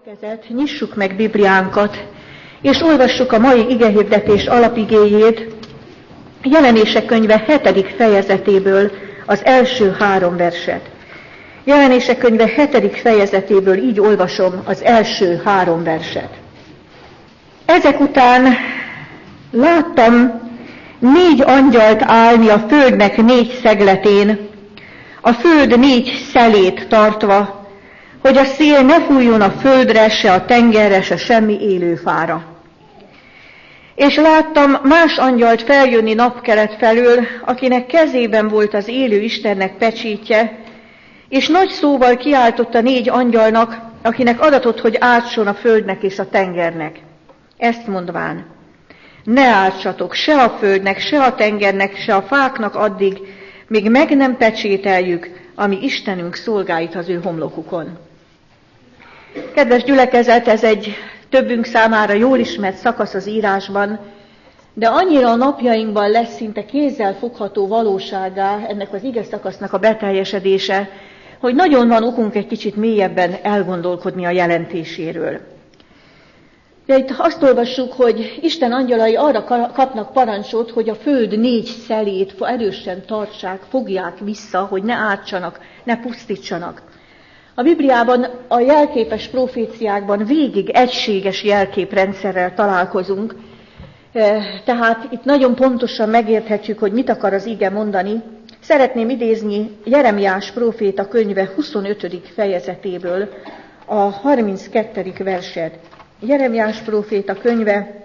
Nyissuk meg Bibliánkat, és olvassuk a mai igehirdetés alapigéjét, Jelenések könyve 7. fejezetéből az első 3 verset. Jelenések könyve 7. fejezetéből így olvasom az első 3 verset. Ezek után láttam 4 angyalt állni a földnek 4 szegletén, a föld 4 szelét tartva, hogy a szél ne fújjon a földre, se a tengerre, se semmi élőfára. És láttam más angyalt feljönni napkelet felől, akinek kezében volt az élő Istennek pecsétje, és nagy szóval kiáltott a 4 angyalnak, akinek adatott, hogy ártson a földnek és a tengernek. Ezt mondván, ne ártsatok se a földnek, se a tengernek, se a fáknak addig, míg meg nem pecsételjük, ami Istenünk szolgáit az ő homlokukon. Kedves gyülekezet, ez egy többünk számára jól ismert szakasz az írásban, de annyira a napjainkban lesz szinte kézzel fogható valóságá ennek az ige szakasznak a beteljesedése, hogy nagyon van okunk egy kicsit mélyebben elgondolkodni a jelentéséről. De itt azt olvassuk, hogy Isten angyalai arra kapnak parancsot, hogy a föld 4 szelét erősen tartsák, fogják vissza, hogy ne ártsanak, ne pusztítsanak. A Bibliában, a jelképes proféciákban végig egységes jelképrendszerrel találkozunk, tehát itt nagyon pontosan megérthetjük, hogy mit akar az ige mondani. Szeretném idézni Jeremiás próféta könyve 25. fejezetéből a 32. verset. Jeremiás próféta könyve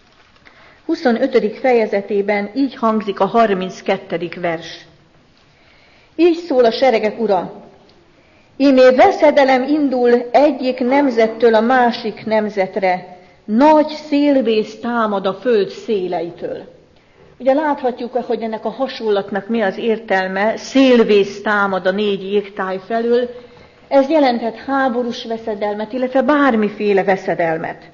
25. fejezetében így hangzik a 32. vers. Így szól a seregek ura: Íme veszedelem indul egyik nemzettől a másik nemzetre, nagy szélvész támad a föld széleitől. Ugye láthatjuk, hogy ennek a hasonlatnak mi az értelme, szélvész támad a 4 jégtáj felől, ez jelenthet háborús veszedelmet, illetve bármiféle veszedelmet.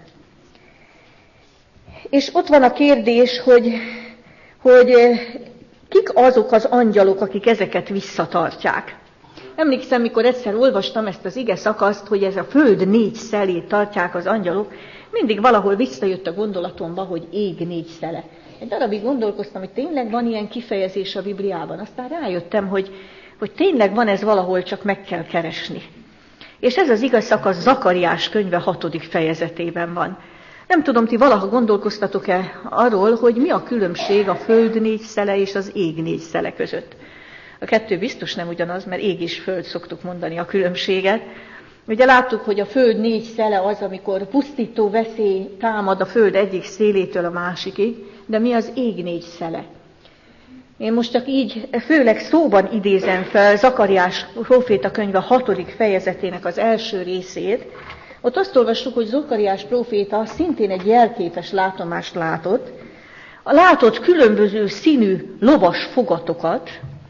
És ott van a kérdés, hogy kik azok az angyalok, akik ezeket visszatartják. Emlékszem, mikor egyszer olvastam ezt az ige szakaszt, hogy ez a föld 4 szelét tartják az angyalok, mindig valahol visszajött a gondolatomba, hogy ég 4 szele. Egy darabig gondolkoztam, hogy tényleg van ilyen kifejezés a Bibliában. Aztán rájöttem, hogy tényleg van ez valahol, csak meg kell keresni. És ez az ige szakasz Zakariás könyve 6. fejezetében van. Nem tudom, ti valaha gondolkoztatok-e arról, hogy mi a különbség a föld 4 szele és az ég 4 szele között. A 2 biztos nem ugyanaz, mert ég és föld szoktuk mondani a különbséget. Ugye láttuk, hogy a föld 4 szele az, amikor pusztító veszély támad a föld egyik szélétől a másikig, de mi az ég 4 szele? Én most csak így főleg szóban idézem fel Zakariás próféta könyve 6. fejezetének az első részét. Ott azt olvassuk, hogy Zakariás próféta szintén egy jelképes látomást látott. Látott különböző színű lovas fogatokat,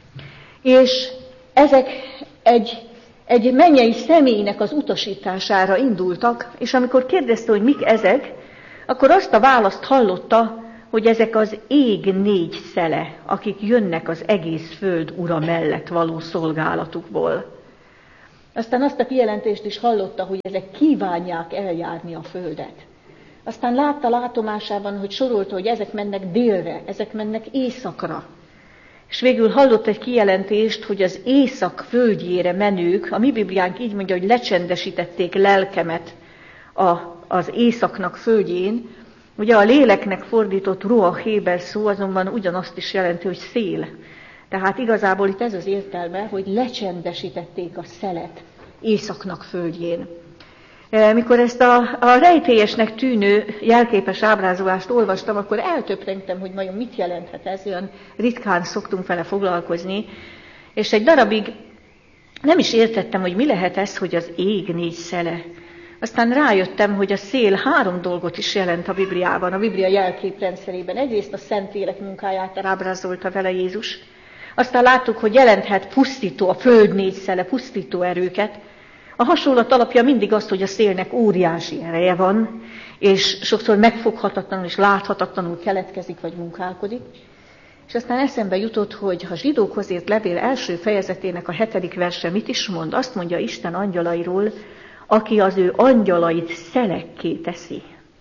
és ezek egy mennyei személynek az utasítására indultak, és amikor kérdezte, hogy mik ezek, akkor azt a választ hallotta, hogy ezek az ég 4 szele, akik jönnek az egész föld ura mellett való szolgálatukból. Aztán azt a kijelentést is hallotta, hogy ezek kívánják eljárni a földet. Aztán látta látomásában, hogy sorolta, hogy ezek mennek délre, ezek mennek északra. És végül hallott egy kijelentést, hogy az észak földjére menők, a mi Bibliánk így mondja, hogy lecsendesítették lelkemet az északnak földjén. Ugye a léleknek fordított ruach héber szó azonban ugyanazt is jelenti, hogy szél. Tehát igazából itt ez az értelme, hogy lecsendesítették a szelet északnak földjén. Mikor ezt a rejtélyesnek tűnő jelképes ábrázolást olvastam, akkor eltöprengtem, hogy vajon mit jelenthet ez, olyan ritkán szoktunk vele foglalkozni, és egy darabig nem is értettem, hogy mi lehet ez, hogy az ég 4 szele. Aztán rájöttem, hogy a szél 3 dolgot is jelent a Bibliában, a Biblia jelképrendszerében. Egyrészt a Szentlélek munkáját ábrázolta vele Jézus. Aztán láttuk, hogy jelenthet pusztító, a föld 4 szele, pusztító erőket. A hasonlat alapja mindig az, hogy a szélnek óriási ereje van, és sokszor megfoghatatlanul és láthatatlanul keletkezik vagy munkálkodik. És aztán eszembe jutott, hogy a Zsidókhoz írt levél első fejezetének a 7. verse mit is mond? Azt mondja Isten angyalairól, aki az ő angyalait szelekké teszi.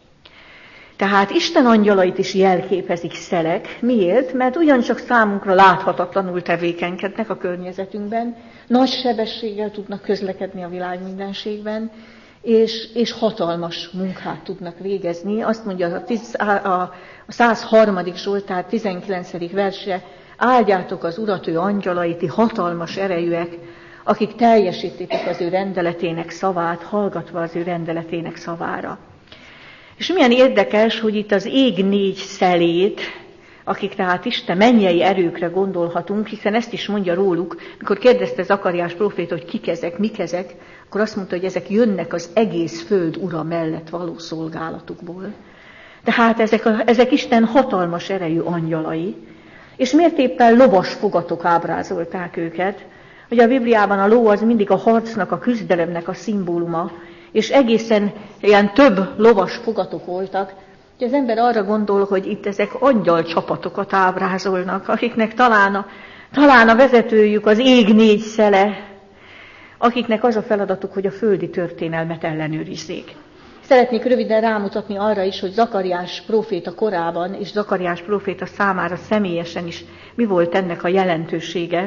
Tehát Isten angyalait is jelképezik szelek. Miért? Mert ugyancsak számunkra láthatatlanul tevékenykednek a környezetünkben, nagy sebességgel tudnak közlekedni a világ mindenségben, és hatalmas munkát tudnak végezni. Azt mondja a 103. Zsoltár 19. verse, áldjátok az Urat, ő angyalait, hatalmas erejűek, akik teljesítik az ő rendeletének szavát, hallgatva az ő rendeletének szavára. És milyen érdekes, hogy itt az ég 4 szelét, akik tehát Isten mennyei erőkre gondolhatunk, hiszen ezt is mondja róluk, mikor kérdezte Zakariás próféta, hogy kik ezek, mik ezek, akkor azt mondta, hogy ezek jönnek az egész föld ura mellett való szolgálatukból. Tehát ezek Isten hatalmas erejű angyalai, és miért éppen lovas fogatok ábrázolták őket? Ugye a Bibliában a ló az mindig a harcnak, a küzdelemnek a szimbóluma, és egészen ilyen több lovas fogatok voltak, hogy az ember arra gondol, hogy itt ezek angyal csapatokat ábrázolnak, akiknek talán a vezetőjük az ég 4 szele, akiknek az a feladatuk, hogy a földi történelmet ellenőrizzék. Szeretnék röviden rámutatni arra is, hogy Zakariás próféta korában, és Zakariás próféta számára személyesen is mi volt ennek a jelentősége.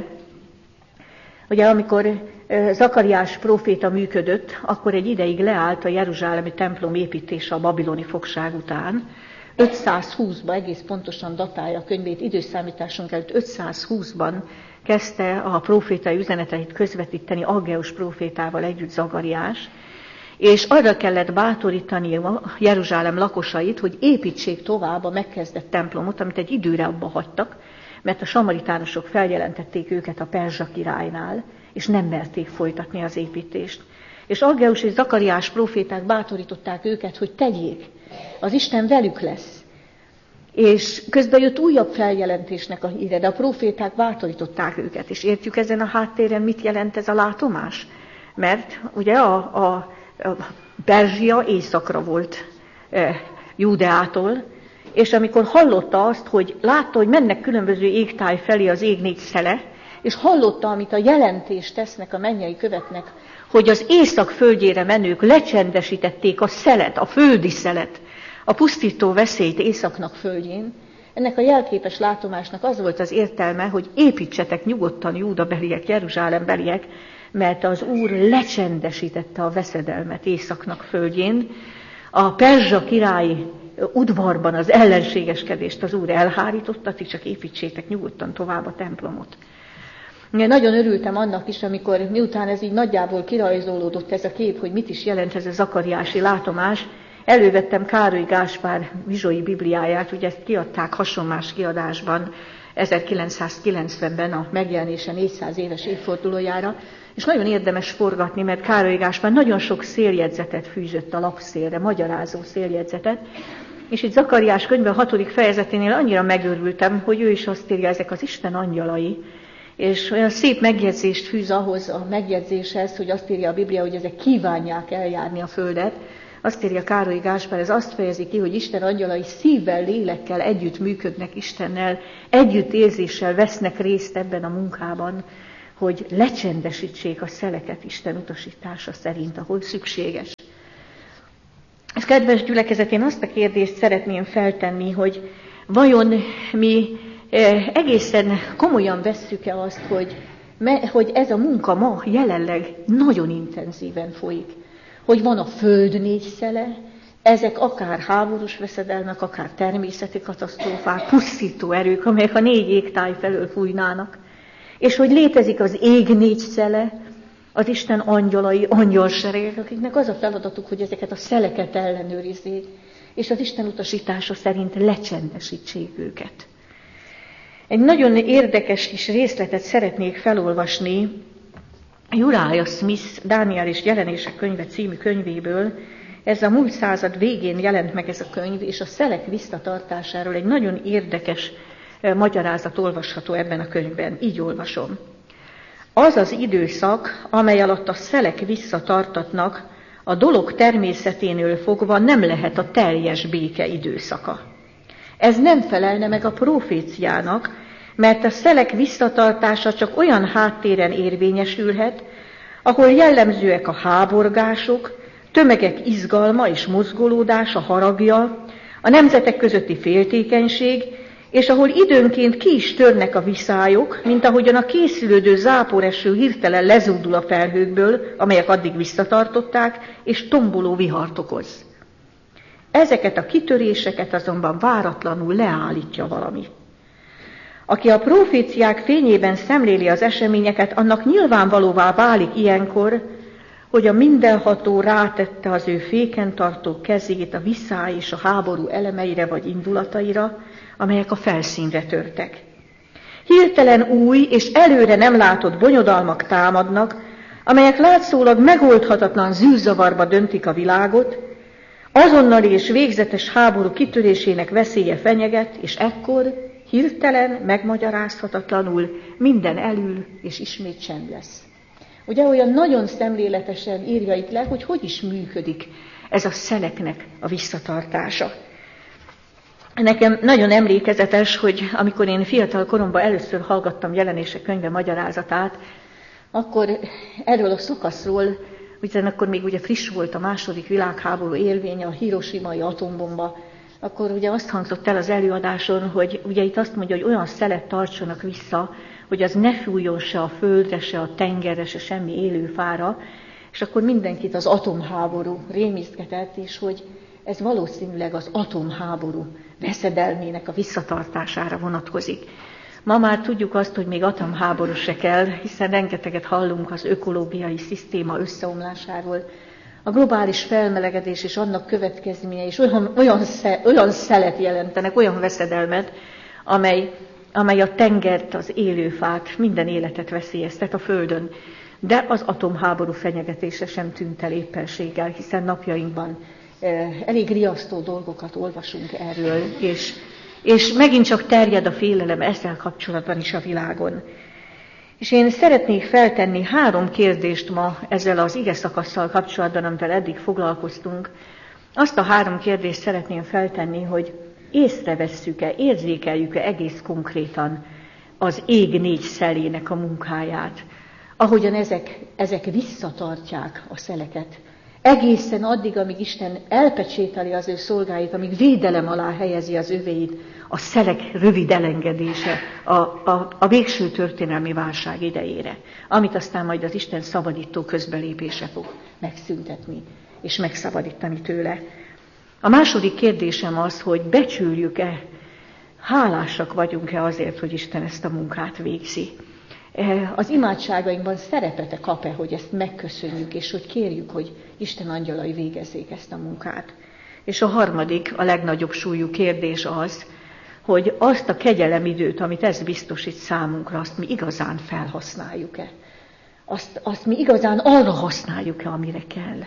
Ugye amikor Zakariás próféta működött, akkor egy ideig leállt a jeruzsálemi templom építése a babiloni fogság után. 520-ban, egész pontosan datálja a könyvét, időszámításunk előtt 520-ban kezdte a prófétai üzeneteit közvetíteni Aggeus prófétával együtt Zakariás, és arra kellett bátorítani a Jeruzsálem lakosait, hogy építsék tovább a megkezdett templomot, amit egy időre abba hagytak, mert a samaritánusok feljelentették őket a perzsa királynál, és nem merték folytatni az építést. És Aggeus és Zakariás próféták bátorították őket, hogy tegyék, az Isten velük lesz. És közben jött újabb feljelentésnek a híre, de a próféták bátorították őket, és értjük ezen a háttéren, mit jelent ez a látomás? Mert ugye a Perzsia északra volt Júdeától, és amikor hallotta azt, hogy látta, hogy mennek különböző égtáj felé az ég 4 szele, és hallotta, amit a jelentést tesznek a mennyei követnek, hogy az észak földjére menők lecsendesítették a szelet, a földi szelet, a pusztító veszélyt északnak földjén, ennek a jelképes látomásnak az volt az értelme, hogy építsetek nyugodtan Júdabeliek, Jeruzsálembeliek, mert az Úr lecsendesítette a veszedelmet északnak földjén. A perzsa királyi udvarban az ellenségeskedést az Úr elhárította, ti csak építsétek nyugodtan tovább a templomot. Én nagyon örültem annak is, amikor miután ez így nagyjából kirajzolódott ez a kép, hogy mit is jelent ez a zakariási látomás, elővettem Károly Gáspár Vizsói Bibliáját, ugye ezt kiadták hasonlás kiadásban 1990-ben a megjelenése 400 éves évfordulójára, és nagyon érdemes forgatni, mert Károly Gáspár nagyon sok széljegyzetet fűzött a lapszélre, magyarázó széljegyzetet, és itt Zakariás könyve 6. fejezeténél annyira megörültem, hogy ő is azt írja, ezek az Isten angyalai, és olyan szép megjegyzést fűz ahhoz a megjegyzéshez, hogy azt írja a Biblia, hogy ezek kívánják eljárni a földet. Azt írja Károly Gáspár, ez azt fejezi ki, hogy Isten angyalai szívvel, lélekkel együtt működnek Istennel, együttérzéssel vesznek részt ebben a munkában, hogy lecsendesítsék a szeleket Isten utasítása szerint, ahol szükséges. És kedves gyülekezet, én azt a kérdést szeretném feltenni, hogy vajon mi egészen komolyan vesszük-e azt, hogy ez a munka ma jelenleg nagyon intenzíven folyik. Hogy van a föld 4 szele, ezek akár háborús veszedelmek, akár természeti katasztrófák, pusztító erők, amelyek a 4 égtáj felől fújnának. És hogy létezik az ég 4 szele, az Isten angyalai, angyalseregek, akiknek az a feladatuk, hogy ezeket a szeleket ellenőrizzék, és az Isten utasítása szerint lecsendesítsék őket. Egy nagyon érdekes kis részletet szeretnék felolvasni Uriah Smith Dániel és Jelenések könyve című könyvéből. Ez a múlt század végén jelent meg ez a könyv, és a szelek visszatartásáról egy nagyon érdekes magyarázat olvasható ebben a könyvben. Így olvasom. Az az időszak, amely alatt a szelek visszatartatnak, a dolog természeténél fogva nem lehet a teljes béke időszaka. Ez nem felelne meg a proféciának, mert a szelek visszatartása csak olyan háttéren érvényesülhet, ahol jellemzőek a háborgások, tömegek izgalma és mozgolódása, haragja, a nemzetek közötti féltékenység, és ahol időnként ki is törnek a viszályok, mint ahogyan a készülődő záporeső hirtelen lezúdul a felhőkből, amelyek addig visszatartották, és tomboló vihart okoz. Ezeket a kitöréseket azonban váratlanul leállítja valami. Aki a proféciák fényében szemléli az eseményeket, annak nyilvánvalóvá válik ilyenkor, hogy a mindenható rátette az ő féken tartó kezét a viszály és a háború elemeire vagy indulataira, amelyek a felszínre törtek. Hirtelen új és előre nem látott bonyodalmak támadnak, amelyek látszólag megoldhatatlan zűrzavarba döntik a világot, azonnali és végzetes háború kitörésének veszélye fenyeget, és ekkor hirtelen, megmagyarázhatatlanul minden elül, és ismét csend lesz. Ugye olyan nagyon szemléletesen írja itt le, hogy is működik ez a szeleknek a visszatartása. Nekem nagyon emlékezetes, hogy amikor én fiatal koromban először hallgattam Jelenések könyve magyarázatát, akkor erről a szakaszról, hiszen akkor még ugye friss volt a második világháború élvénye, a hiroshimai atombomba, akkor ugye azt hangzott el az előadáson, hogy ugye itt azt mondja, hogy olyan szelet tartsanak vissza, hogy az ne fújjon se a földre, se a tengerre, se semmi élőfára, és akkor mindenkit az atomháború rémisztgetett, és hogy ez valószínűleg az atomháború veszedelmének a visszatartására vonatkozik. Ma már tudjuk azt, hogy még atomháború se kell, hiszen rengeteget hallunk az ökológiai szisztéma összeomlásáról. A globális felmelegedés és annak következménye is olyan szelet jelentenek, olyan veszedelmet, amely a tengert, az élőfát, minden életet veszélyeztet a Földön. De az atomháború fenyegetése sem tűnt el éppenséggel, hiszen napjainkban elég riasztó dolgokat olvasunk erről, és megint csak terjed a félelem ezzel kapcsolatban is a világon. És én szeretnék feltenni 3 kérdést ma ezzel az ige szakasszal kapcsolatban, amivel eddig foglalkoztunk. Azt a 3 kérdést szeretném feltenni, hogy észrevesszük-e, érzékeljük-e egész konkrétan az ég 4 szelének a munkáját, ahogyan ezek visszatartják a szeleket. Egészen addig, amíg Isten elpecsételi az ő szolgáit, amíg védelem alá helyezi az övéit, a szelek rövid elengedése a végső történelmi válság idejére, amit aztán majd az Isten szabadító közbelépése fog megszüntetni és megszabadítani tőle. A második kérdésem az, hogy becsüljük-e, hálásak vagyunk-e azért, hogy Isten ezt a munkát végzi. Az imádságainkban szerepet kap-e, hogy ezt megköszönjük, és hogy kérjük, hogy Isten angyalai végezzék ezt a munkát. És a harmadik, a legnagyobb súlyú kérdés az, hogy azt a kegyelemidőt, amit ez biztosít számunkra, azt mi igazán felhasználjuk-e. Azt mi igazán arra használjuk-e, amire kell.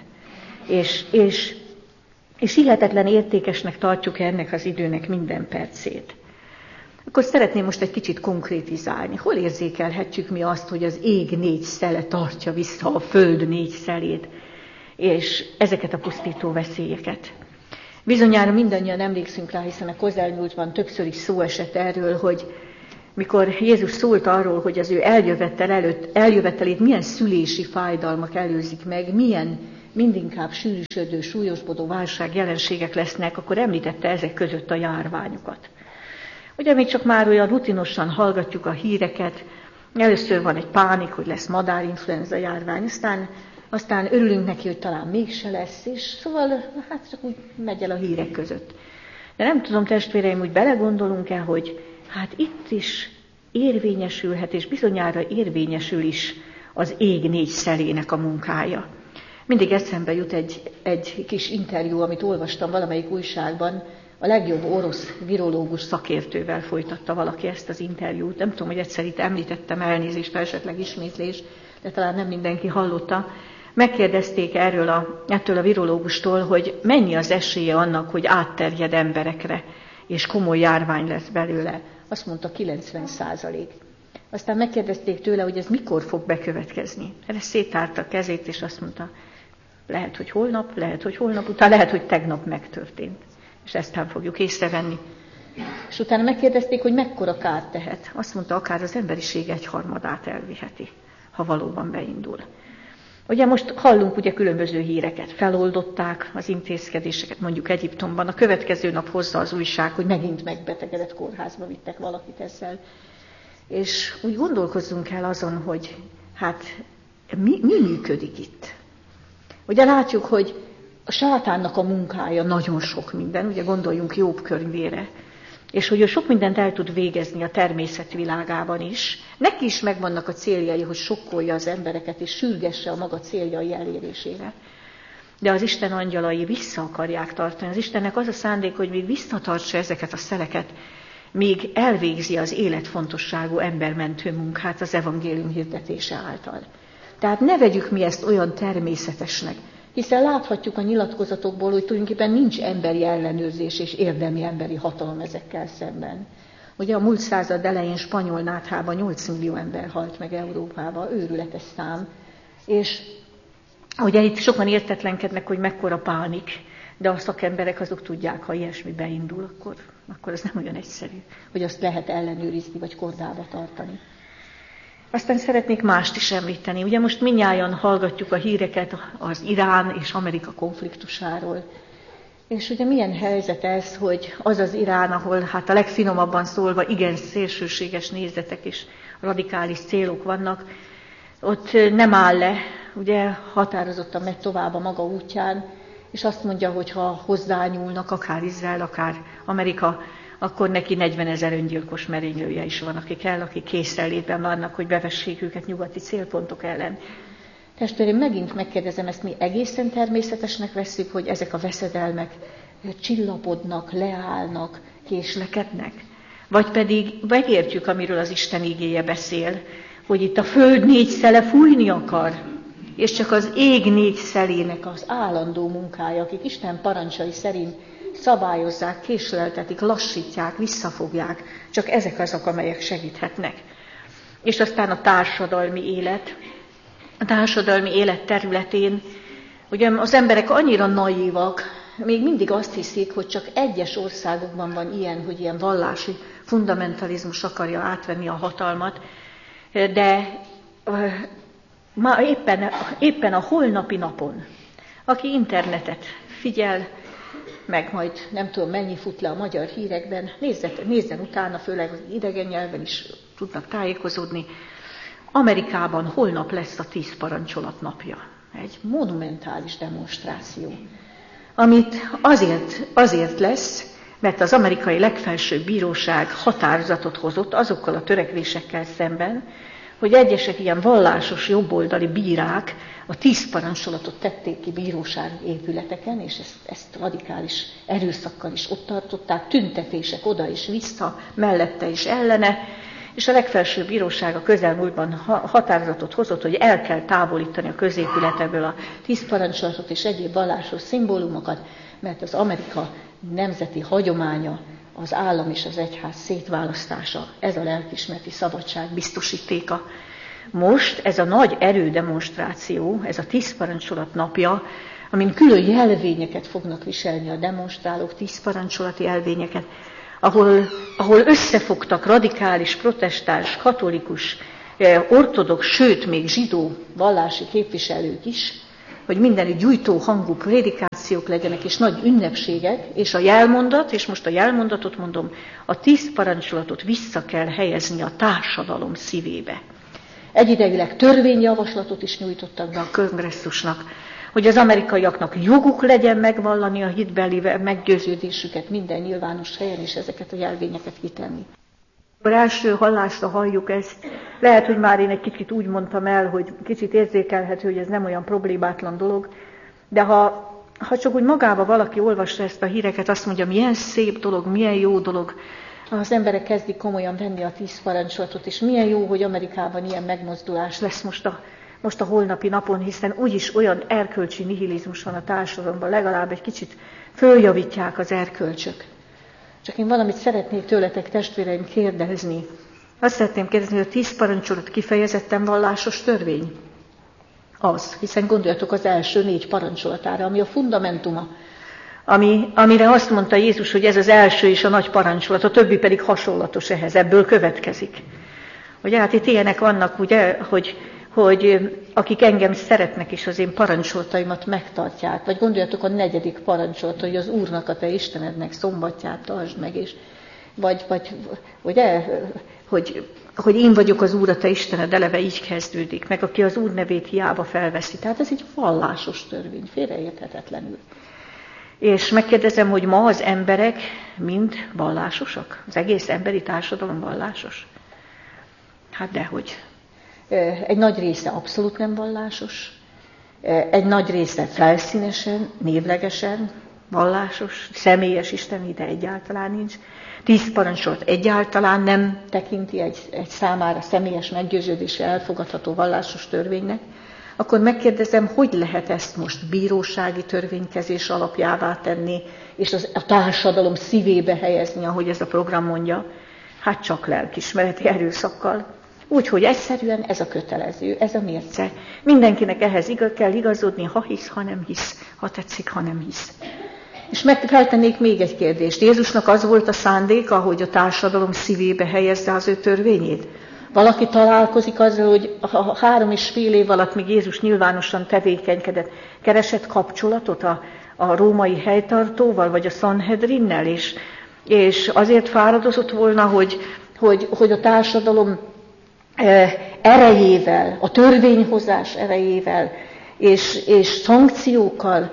És hihetetlen értékesnek tartjuk ennek az időnek minden percét. Akkor szeretném most egy kicsit konkrétizálni. Hol érzékelhetjük mi azt, hogy az ég 4 szele tartja vissza a föld 4 szelét, és ezeket a pusztító veszélyeket? Bizonyára mindannyian emlékszünk rá, hiszen a közelmúltban többször is szó esett erről, hogy mikor Jézus szólt arról, hogy az ő eljövetelét milyen szülési fájdalmak előzik meg, milyen mindinkább sűrűsödő, súlyosbodó válság jelenségek lesznek, akkor említette ezek között a járványokat. Ugye mi csak már olyan rutinosan hallgatjuk a híreket, először van egy pánik, hogy lesz madárinfluenza járvány, aztán örülünk neki, hogy talán mégse lesz, és szóval hát csak úgy megy el a hírek között. De nem tudom, testvéreim, úgy belegondolunk-e, hogy hát itt is érvényesülhet, és bizonyára érvényesül is az ég 4 szelének a munkája. Mindig eszembe jut egy kis interjú, amit olvastam valamelyik újságban, a legjobb orosz virológus szakértővel folytatta valaki ezt az interjút. Nem tudom, hogy egyszer itt említettem, elnézést, esetleg ismétlés, de talán nem mindenki hallotta. Megkérdezték ettől a virológustól, hogy mennyi az esélye annak, hogy átterjed emberekre, és komoly járvány lesz belőle. Azt mondta 90%. Aztán megkérdezték tőle, hogy ez mikor fog bekövetkezni. Erre széttárta a kezét, és azt mondta, lehet, hogy holnap után, lehet, hogy tegnap megtörtént. És eztán fogjuk észrevenni. És utána megkérdezték, hogy mekkora kárt tehet. Azt mondta, akár az emberiség 1/3 elviheti, ha valóban beindul. Ugye most hallunk ugye különböző híreket, feloldották az intézkedéseket, mondjuk Egyiptomban, a következő nap hozza az újság, hogy megint megbetegedett, kórházba vittek valakit ezzel. És úgy gondolkozzunk el azon, hogy hát mi működik itt. Ugye látjuk, hogy a sátánnak a munkája nagyon sok minden, ugye gondoljunk Jobb könyvére, és hogy ő sok mindent el tud végezni a természet világában is. Neki is megvannak a céljai, hogy sokkolja az embereket, és sürgesse a maga céljai elérésére. De az Isten angyalai vissza akarják tartani. Az Istennek az a szándék, hogy még visszatartsa ezeket a szeleket, míg elvégzi az életfontosságú embermentő munkát az evangélium hirdetése által. Tehát ne vegyük mi ezt olyan természetesnek, hiszen láthatjuk a nyilatkozatokból, hogy tulajdonképpen nincs emberi ellenőrzés és érdemi emberi hatalom ezekkel szemben. Ugye a múlt század elején spanyol náthában 8 millió ember halt meg Európában, őrületes szám, és ugye itt sokan értetlenkednek, hogy mekkora pánik, de a szakemberek azok tudják, ha ilyesmi beindul, akkor az nem olyan egyszerű, hogy azt lehet ellenőrizni vagy kordába tartani. Aztán szeretnék mást is említeni. Ugye most mindnyájan hallgatjuk a híreket az Irán és Amerika konfliktusáról. És ugye milyen helyzet ez, hogy az az Irán, ahol hát a legfinomabban szólva igen szélsőséges nézetek és radikális célok vannak, ott nem áll le, ugye határozottan megy tovább a maga útján, és azt mondja, hogy ha hozzányúlnak, akár Izrael, akár Amerika, akkor neki 40 000 öngyilkos merénylője is van, akik készenlétben vannak, hogy bevessék őket nyugati célpontok ellen. Testvérem, megint megkérdezem, ezt mi egészen természetesnek vesszük, hogy ezek a veszedelmek csillapodnak, leállnak, késlekednek? Vagy pedig megértjük, amiről az Isten igéje beszél, hogy itt a föld 4 szele fújni akar, és csak az ég 4 szelének az állandó munkája, akik Isten parancsai szerint szabályozzák, késleltetik, lassítják, visszafogják, csak ezek azok, amelyek segíthetnek. És aztán a társadalmi élet. A társadalmi élet területén ugye az emberek annyira naívak, még mindig azt hiszik, hogy csak egyes országokban van ilyen, hogy ilyen vallási fundamentalizmus akarja átvenni a hatalmat, de ma éppen a holnapi napon, aki internetet figyel, meg majd nem tudom mennyi fut le a magyar hírekben, nézzen utána, főleg az idegen nyelven is tudnak tájékozódni. Amerikában holnap lesz a 10 parancsolat napja. Egy monumentális demonstráció, amit azért lesz, mert az amerikai legfelsőbb bíróság határozatot hozott azokkal a törekvésekkel szemben, hogy egyesek ilyen vallásos jobboldali bírák a 10 parancsolatot tették ki bírósági épületeken, és ezt radikális erőszakkal is ott tartották, tüntetések oda és vissza, mellette és ellene, és a legfelsőbb bíróság a közelmúltban határozatot hozott, hogy el kell távolítani a középületekből a 10 parancsolatot és egyéb vallásos szimbólumokat, mert az Amerika nemzeti hagyománya, az állam és az egyház szétválasztása, ez a lelkiismereti szabadság biztosítéka. Most ez a nagy erődemonstráció, ez a 10 parancsolat napja, amin külön jelvényeket fognak viselni a demonstrálók, 10 parancsolati jelvényeket, ahol összefogtak radikális, protestáns, katolikus, ortodox, sőt még zsidó vallási képviselők is, hogy mindenütt gyújtó hangú prédikációk legyenek, és nagy ünnepségek, és a jelmondat, és most a jelmondatot mondom, a 10 parancsolatot vissza kell helyezni a társadalom szívébe. Egyidejileg törvényjavaslatot is nyújtottak be a kongresszusnak, hogy az amerikaiaknak joguk legyen megvallani a hitbeli meggyőződésüket minden nyilvános helyen, és ezeket a jelvényeket kitenni. Akkor első hallásra halljuk ezt, lehet, hogy már én egy kicsit úgy mondtam el, hogy kicsit érzékelhető, hogy ez nem olyan problémátlan dolog, de ha csak úgy magába valaki olvassa ezt a híreket, azt mondja, milyen szép dolog, milyen jó dolog, az emberek kezdik komolyan venni a 10 parancsolatot, és milyen jó, hogy Amerikában ilyen megmozdulás lesz most a holnapi napon, hiszen úgyis olyan erkölcsi nihilizmus van a társadalomban, legalább egy kicsit följavítják az erkölcsök. Csak én valamit szeretnék tőletek, testvéreim, kérdezni. Azt szeretném kérdezni, hogy a 10 parancsolat kifejezetten vallásos törvény? Az, hiszen gondoljatok az első 4 parancsolatára, ami a fundamentuma, amire azt mondta Jézus, hogy ez az első és a nagy parancsolat, a többi pedig hasonlatos ehhez, ebből következik. Ugye hát itt ilyenek vannak, ugye, hogy hogy akik engem szeretnek és az én parancsolataimat megtartják, vagy gondoljatok a 4. parancsolat, hogy az Úrnak, a te Istenednek szombatját tartsd meg, és vagy ugye, hogy én vagyok az Úr, a te Istened, eleve így kezdődik, meg aki az Úr nevét hiába felveszi. Tehát ez egy vallásos törvény, félreérthetetlenül. És megkérdezem, hogy ma az emberek mind vallásosak? Az egész emberi társadalom vallásos? Hát dehogy. Egy nagy része abszolút nem vallásos, egy nagy része felszínesen, névlegesen vallásos, személyes isteni, de egyáltalán nincs. 10 parancsolat egyáltalán nem tekinti egy számára személyes meggyőződésre elfogadható vallásos törvénynek. Akkor megkérdezem, hogy lehet ezt most bírósági törvénykezés alapjává tenni, és a társadalom szívébe helyezni, ahogy ez a program mondja? Hát csak lelkiismereti erőszakkal. Úgyhogy egyszerűen ez a kötelező, ez a mérce. Mindenkinek ehhez kell igazodni, ha hisz, ha nem hisz, ha tetszik, ha nem hisz. És feltennék még egy kérdést. Jézusnak az volt a szándéka, hogy a társadalom szívébe helyezze az ő törvényét? Valaki találkozik azzal, hogy 3,5 év alatt, míg Jézus nyilvánosan tevékenykedett, keresett kapcsolatot a római helytartóval, vagy a Sanhedrinnel, és azért fáradozott volna, hogy a társadalom erejével, a törvényhozás erejével és szankciókkal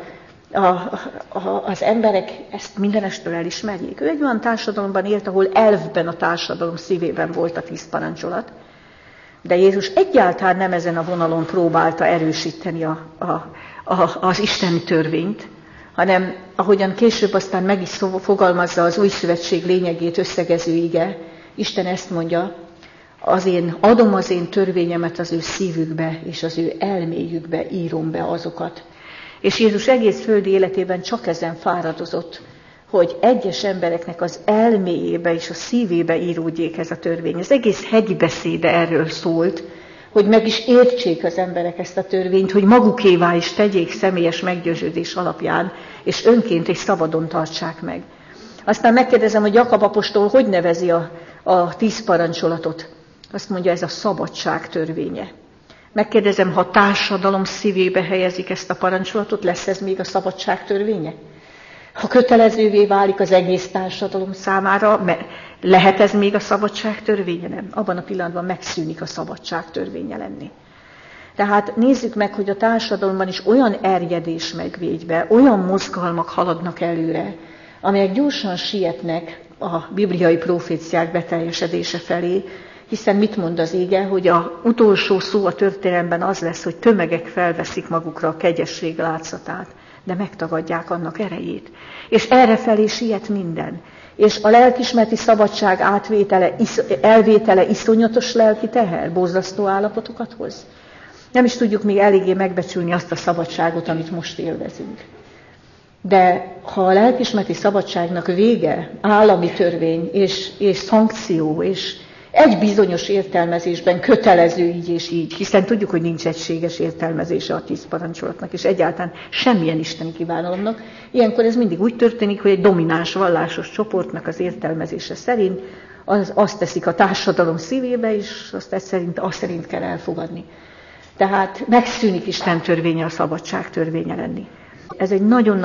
az emberek ezt mindenestől elismerjék. Ő egy olyan társadalomban élt, ahol elvben a társadalom szívében volt a 10 parancsolat, de Jézus egyáltalán nem ezen a vonalon próbálta erősíteni az isteni törvényt, hanem ahogyan később aztán meg is fogalmazza az új szövetség lényegét összegező ige, Isten ezt mondja, adom az én törvényemet az ő szívükbe, és az ő elméjükbe írom be azokat. És Jézus egész földi életében csak ezen fáradozott, hogy egyes embereknek az elméjébe és a szívébe íródjék ez a törvény. Az egész hegybeszéde erről szólt, hogy meg is értsék az emberek ezt a törvényt, hogy magukévá is tegyék személyes meggyőződés alapján, és önként és szabadon tartsák meg. Aztán megkérdezem, hogy Jakab apostol hogy nevezi a 10 parancsolatot. Azt mondja, ez a szabadság törvénye. Megkérdezem, ha a társadalom szívébe helyezik ezt a parancsolatot, lesz ez még a szabadság törvénye? Ha kötelezővé válik az egész társadalom számára, lehet ez még a szabadság törvénye? Nem. Abban a pillanatban megszűnik a szabadság törvénye lenni. Tehát nézzük meg, hogy a társadalomban is olyan erjedés megvédve, olyan mozgalmak haladnak előre, amelyek gyorsan sietnek a bibliai proféciák beteljesedése felé, hiszen mit mond az ige, hogy az utolsó szó a történelemben az lesz, hogy tömegek felveszik magukra a kegyesség látszatát, de megtagadják annak erejét. És errefelé siet minden. És a lelkiismereti szabadság elvétele iszonyatos lelki teher, borzasztó állapotokat hoz. Nem is tudjuk még eléggé megbecsülni azt a szabadságot, amit most élvezünk. De ha a lelkiismereti szabadságnak vége, állami törvény és szankció, és egy bizonyos értelmezésben kötelező így és így, hiszen tudjuk, hogy nincs egységes értelmezése a 10 parancsolatnak, és egyáltalán semmilyen isteni kívánalomnak. Ilyenkor ez mindig úgy történik, hogy egy domináns vallásos csoportnak az értelmezése szerint azt teszik a társadalom szívébe, és azt szerint kell elfogadni. Tehát megszűnik Isten törvénye a szabadság törvénye lenni. Ez egy nagyon